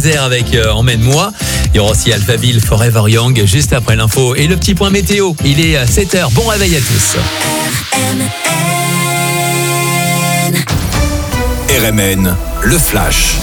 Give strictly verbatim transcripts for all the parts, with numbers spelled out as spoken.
Avec euh, Emmène-moi. Il y aura aussi Alphaville, Forever Young, juste après l'info. Et le petit point météo, il est à sept heures. Bon réveil à tous. R M N, le flash.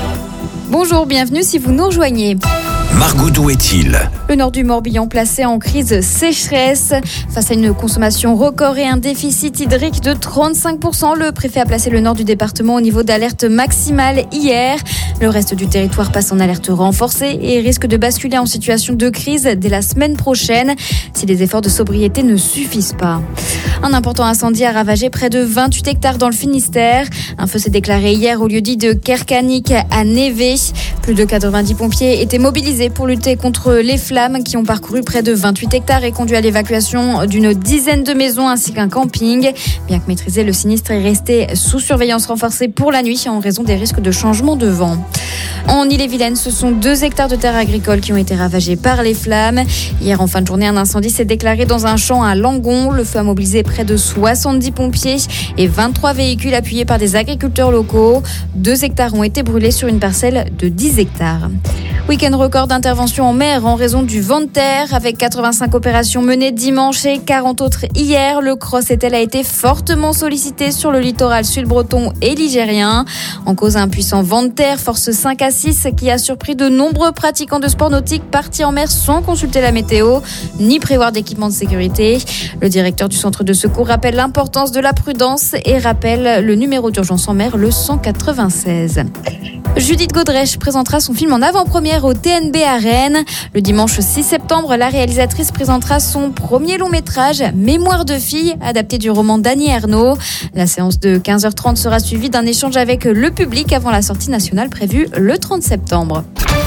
Bonjour, bienvenue si vous nous rejoignez. Margot, d'où est-il ? Le nord du Morbihan placé en crise sécheresse. Face à une consommation record et un déficit hydrique de trente-cinq pour cent, le préfet a placé le nord du département au niveau d'alerte maximale hier. Le reste du territoire passe en alerte renforcée et risque de basculer en situation de crise dès la semaine prochaine si les efforts de sobriété ne suffisent pas. Un important incendie a ravagé près de vingt-huit hectares dans le Finistère. Un feu s'est déclaré hier au lieu-dit de Kerkanik à Névé. Plus de quatre-vingt-dix pompiers étaient mobilisés pour lutter contre les flammes qui ont parcouru près de vingt-huit hectares et conduit à l'évacuation d'une dizaine de maisons ainsi qu'un camping. Bien que maîtrisé, le sinistre est resté sous surveillance renforcée pour la nuit en raison des risques de changement de vent. En Ille-et-Vilaine, ce sont deux hectares de terres agricoles qui ont été ravagés par les flammes. Hier, en fin de journée, un incendie s'est déclaré dans un champ à Langon. Le feu a mobilisé près de soixante-dix pompiers et vingt-trois véhicules appuyés par des agriculteurs locaux. Deux hectares ont été brûlés sur une parcelle de dix hectares. Week-end record d'intervention en mer en raison du vent de terre. Avec quatre-vingt-cinq opérations menées dimanche et quarante autres hier, le Cross-Étel a été fortement sollicité sur le littoral sud-breton et ligérien. En cause, un puissant vent de terre, force cinq à six, qui a surpris de nombreux pratiquants de sport nautique partis en mer sans consulter la météo, ni prévoir d'équipement de sécurité. Le directeur du centre de secours rappelle l'importance de la prudence et rappelle le numéro d'urgence en mer, le cent quatre-vingt-seize. Judith Godrèche présentera son film en avant-première au T N B à Rennes. Le dimanche six septembre, la réalisatrice présentera son premier long-métrage, Mémoire de fille, adapté du roman d'Annie Ernaux. La séance de quinze heures trente sera suivie d'un échange avec le public avant la sortie nationale prévue le trente septembre.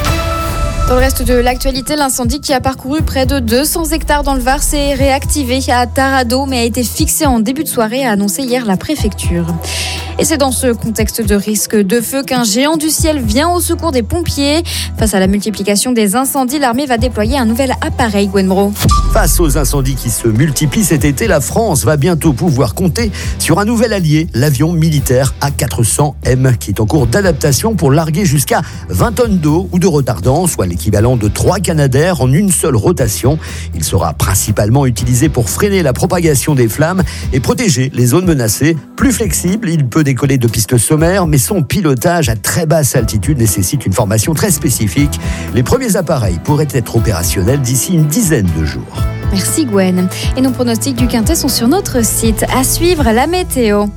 Dans le reste de l'actualité, l'incendie qui a parcouru près de deux cents hectares dans le Var s'est réactivé à Tarado, mais a été fixé en début de soirée, a annoncé hier la préfecture. Et c'est dans ce contexte de risque de feu qu'un géant du ciel vient au secours des pompiers. Face à la multiplication des incendies, l'armée va déployer un nouvel appareil, Gwenbro. Face aux incendies qui se multiplient cet été, la France va bientôt pouvoir compter sur un nouvel allié, l'avion militaire A quatre cents M, qui est en cours d'adaptation pour larguer jusqu'à vingt tonnes d'eau ou de retardant, soit l'équivalent de trois Canadair en une seule rotation. Il sera principalement utilisé pour freiner la propagation des flammes et protéger les zones menacées. Plus flexible, il peut décoller de pistes sommaires, mais son pilotage à très basse altitude nécessite une formation très spécifique. Les premiers appareils pourraient être opérationnels d'ici une dizaine de jours. Merci Gwen. Et nos pronostics du Quintet sont sur notre site. À suivre, la météo.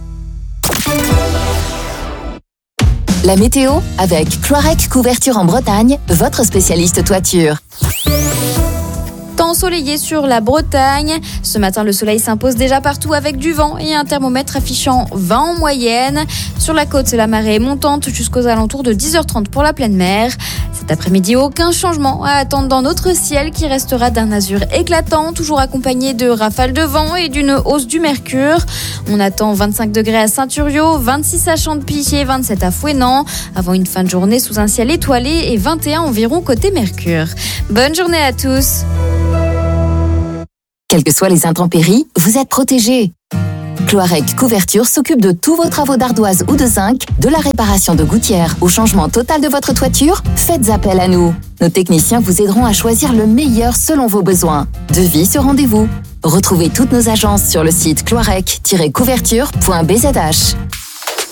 La météo avec Cloirec Couverture en Bretagne, votre spécialiste toiture. Temps ensoleillé sur la Bretagne. Ce matin, le soleil s'impose déjà partout avec du vent et un thermomètre affichant vingt en moyenne. Sur la côte, la marée est montante jusqu'aux alentours de dix heures trente pour la pleine mer. Cet après-midi, aucun changement à attendre dans notre ciel qui restera d'un azur éclatant, toujours accompagné de rafales de vent et d'une hausse du mercure. On attend vingt-cinq degrés à Saint-Thuriau, vingt-six à Champy et vingt-sept à Fouesnant, avant une fin de journée sous un ciel étoilé et vingt et un environ côté mercure. Bonne journée à tous. Quelles que soient les intempéries, vous êtes protégés. Cloirec Couverture s'occupe de tous vos travaux d'ardoise ou de zinc, de la réparation de gouttières au changement total de votre toiture. Faites appel à nous. Nos techniciens vous aideront à choisir le meilleur selon vos besoins. Devis sur rendez-vous. Retrouvez toutes nos agences sur le site cloirec tiret couverture point b z h.